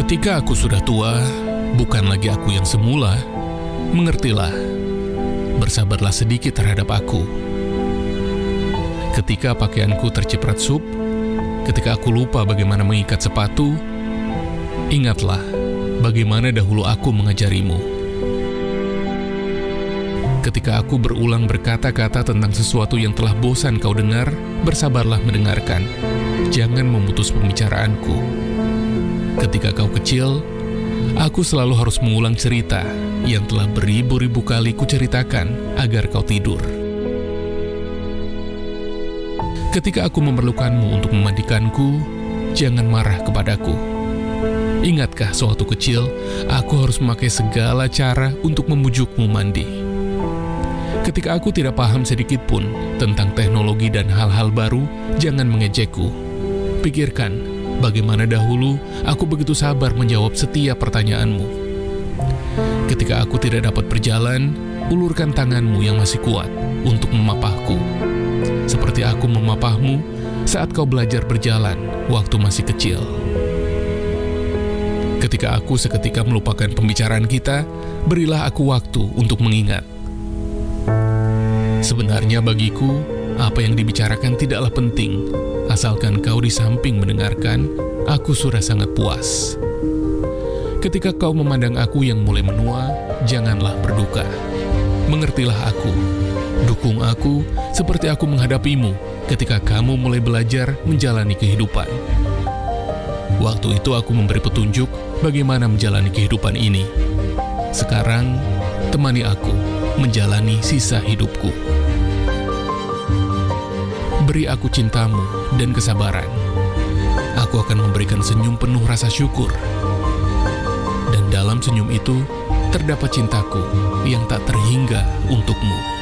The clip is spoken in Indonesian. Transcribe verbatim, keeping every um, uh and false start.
Ketika aku sudah tua, bukan lagi aku yang semula. Mengertilah, bersabarlah sedikit terhadap aku. Ketika pakaianku terciprat sup, ketika aku lupa bagaimana mengikat sepatu, ingatlah bagaimana dahulu aku mengajarimu. Ketika aku berulang berkata-kata tentang sesuatu yang telah bosan kau dengar, bersabarlah mendengarkan. Jangan memutus pembicaraanku. Ketika kau kecil, aku selalu harus mengulang cerita yang telah beribu-ribu kali kuceritakan agar kau tidur. Ketika aku memerlukanmu untuk memandikanku, jangan marah kepadaku. Ingatkah sewaktu kecil, aku harus memakai segala cara untuk memujukmu mandi? Ketika aku tidak paham sedikit pun tentang teknologi dan hal-hal baru, jangan mengejekku. Pikirkan bagaimana dahulu aku begitu sabar menjawab setiap pertanyaanmu. Ketika aku tidak dapat berjalan, ulurkan tanganmu yang masih kuat untuk memapahku. Seperti aku memapahmu saat kau belajar berjalan waktu masih kecil. Ketika aku seketika melupakan pembicaraan kita, berilah aku waktu untuk mengingat. Sebenarnya bagiku, apa yang dibicarakan tidaklah penting. Asalkan kau di samping mendengarkan, aku sudah sangat puas. Ketika kau memandang aku yang mulai menua, janganlah berduka. Mengertilah aku. Dukung aku seperti aku menghadapimu ketika kamu mulai belajar menjalani kehidupan. Waktu itu aku memberi petunjuk bagaimana menjalani kehidupan ini. Sekarang, temani aku menjalani sisa hidupku. Beri aku cintamu dan kesabaran. Aku akan memberikan senyum penuh rasa syukur. Dan dalam senyum itu, terdapat cintaku yang tak terhingga untukmu.